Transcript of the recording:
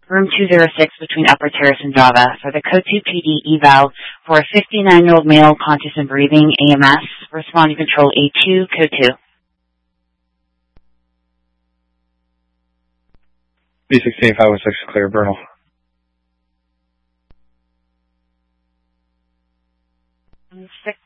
room 206 between Upper Terrace and Java for the Code 2 PD eval for a 59-year-old male conscious and breathing AMS. Responding control A2, Code 2. B16 516 clear, Bernal. Six